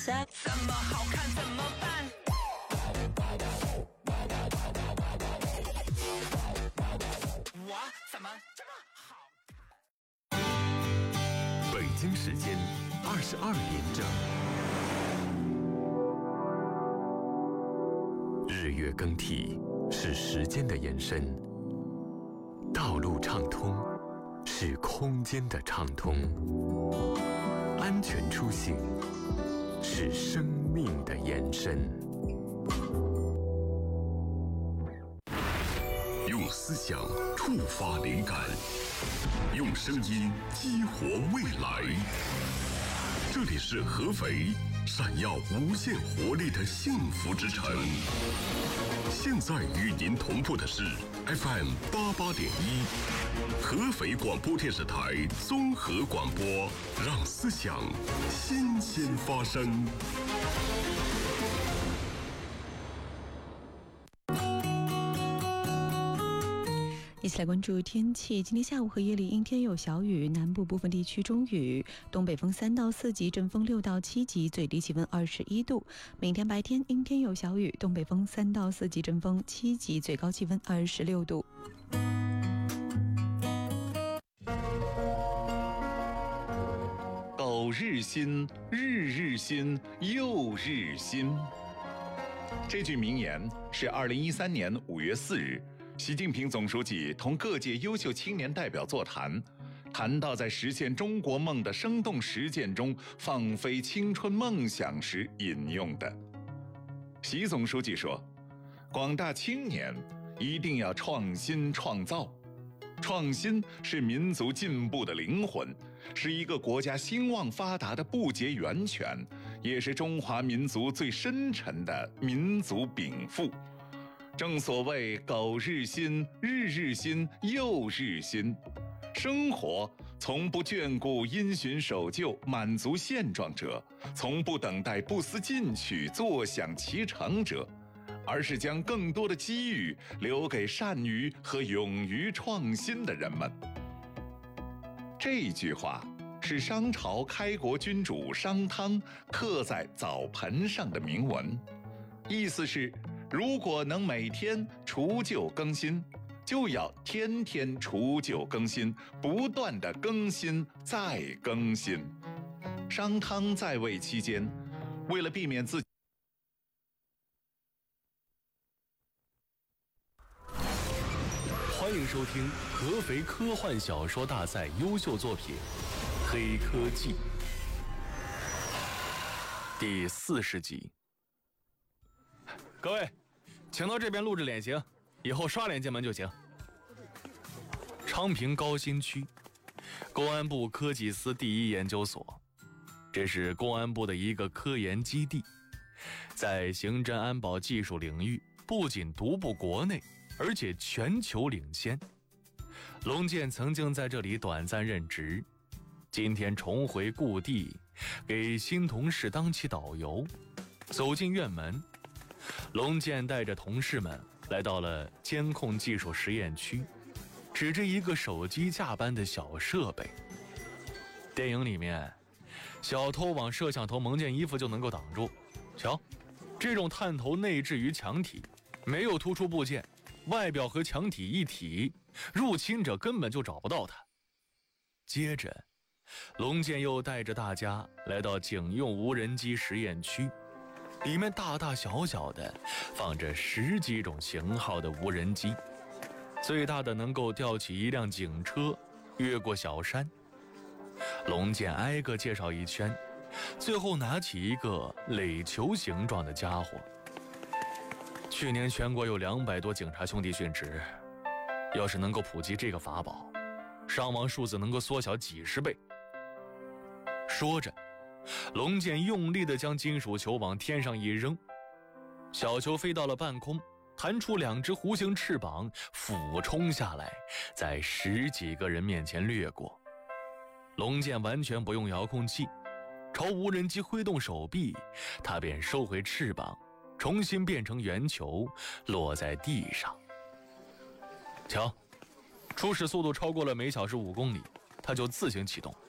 三， 怎么好看怎么办？我怎么这么好？ 北京时间22点整，日月更替是时间的延伸，道路畅通是空间的畅通，安全出行是生命的延伸。用思想触发灵感，用声音激活未来。这里是合肥，闪耀无限活力的幸福之城。现在与您同步的是 FM 88.1，合肥广播电视台综合广播，让思想新鲜发生。 一起来关注天气。今天下午和夜里阴天有小雨，南部部分地区中雨，东北风3到4级，阵风6到7级，最低气温21度。明天白天阴天有小雨，东北风3到4级，阵风7级，最高气温26度。 苟日新，日日新，又日新。这句名言是2013年5月4日。习近平总书记同各界优秀青年代表座谈，谈到在实现中国梦的生动实践中放飞青春梦想时引用的。习总书记说，广大青年一定要创新创造，创新是民族进步的灵魂，是一个国家兴旺发达的不竭源泉，也是中华民族最深沉的民族禀赋。正所谓苟日新，日日新，又日新。生活从不眷顾因循守旧、满足现状者，从不等待不思进取、坐享其成者，而是将更多的机遇留给善于和勇于创新的人们。这句话是商朝开国君主商汤刻在澡盆上的铭文，意思是如果能每天除旧更新，就要天天除旧更新，不断的更新再更新。商汤在位期间，为了避免自己欢迎收听合肥科幻小说大赛优秀作品《黑科技》第40集。 各位，请到这边录制脸型，以后刷脸进门就行。 昌平高新区公安部科技司第一研究所，这是公安部的一个科研基地，在刑侦安保技术领域不仅独步国内，而且全球领先。龙健曾经在这里短暂任职，今天重回故地，给新同事当起导游。走进院门，龙健带着同事们来到了监控技术实验区，指着一个手机架般的小设备。电影里面，小偷往摄像头蒙件衣服就能够挡住，瞧，这种探头内置于墙体，没有突出部件，外表和墙体一体，入侵者根本就找不到它。接着，龙健又带着大家来到警用无人机实验区，里面大大小小的放着10几种型号的无人机，最大的能够吊起一辆警车，越过小山。龙健挨个介绍一圈，最后拿起一个垒球形状的家伙。去年全国有200多警察兄弟殉职，要是能够普及这个法宝，伤亡数字能够缩小几10倍。说着，龙健用力地将金属球往天上一扔，小球飞到了半空，弹出2只弧形翅膀，俯冲下来，在10几个人面前掠过。龙健完全不用遥控器，朝无人机挥动手臂，他便收回翅膀，重新变成圆球，落在地上。瞧，初始速度超过了每小时5公里，它就自行启动。